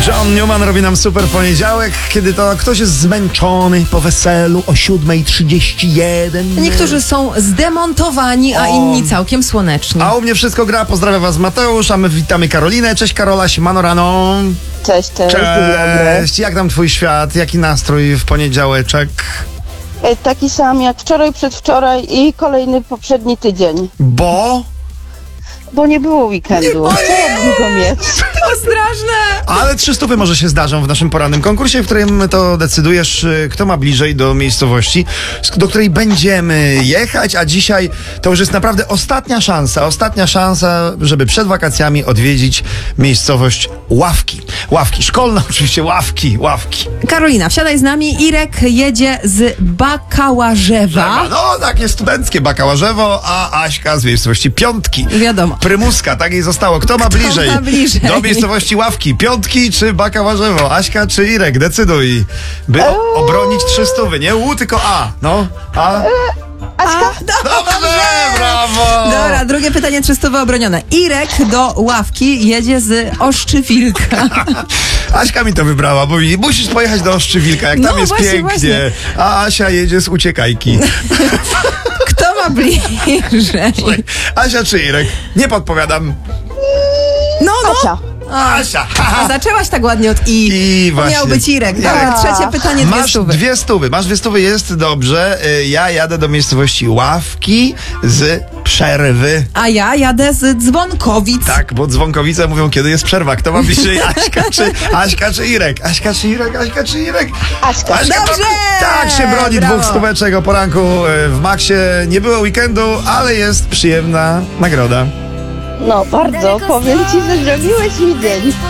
John Newman robi nam super poniedziałek, kiedy to ktoś jest zmęczony po weselu o 7:31. Niektórzy są zdemontowani, a inni całkiem słoneczni. A u mnie wszystko gra. Pozdrawiam was Mateusz, a my witamy Karolinę. Cześć Karola, siemano rano. Cześć. Cześć. Jak tam twój świat? Jaki nastrój w poniedziałeczek? Taki sam jak wczoraj, przedwczoraj i kolejny poprzedni tydzień. Bo Bo nie było weekendu. Chciałabym go mieć. To straszne! Ale 300 może się zdarzą w naszym porannym konkursie, w którym to decydujesz, kto ma bliżej do miejscowości, do której będziemy jechać, a dzisiaj to już jest naprawdę ostatnia szansa, żeby przed wakacjami odwiedzić miejscowość Ławki. Ławki, szkolne oczywiście, Ławki. Karolina, wsiadaj z nami. Irek jedzie z Bakałarzewa. No, takie studenckie Bakałarzewo, a Aśka z miejscowości Piątki. Wiadomo. Prymuska, tak jej zostało. Kto ma bliżej? ma bliżej? Do miejscowości Ławki, Piątki czy Bakałarzewo? Aśka czy Irek? Decyduj. By obronić 300, nie U, tylko A. No, A. Aśka? Dobrze, brawo! Dobra, drugie pytanie 300 obronione. Irek do Ławki jedzie z Oszczywilka. Aśka mi to wybrała, bo musisz pojechać do Oszczywilka, jak tam No jest właśnie, pięknie. właśnie. A Asia jedzie z Uciekajki. Kto ma bliżej? Asia czy Irek? Nie podpowiadam. No. Asia. Asia! Zaczęłaś tak ładnie od I. I właśnie. Miał być Irek. Dobra, trzecie pytanie, Masz 200. Masz 200, jest dobrze. Ja jadę do miejscowości Ławki z Przerwy. A ja jadę z Dzwonkowic. Tak, bo Dzwonkowice mówią, kiedy jest przerwa. Kto ma bliżej, Aśka czy Irek? Aśka czy Irek? Aśka. Dobrze! Tak się broni. Brawo. 200 stóweczek o poranku w Maxie. Nie było weekendu, ale jest przyjemna nagroda. No bardzo, powiem ci, że zrobiłeś mi dzień.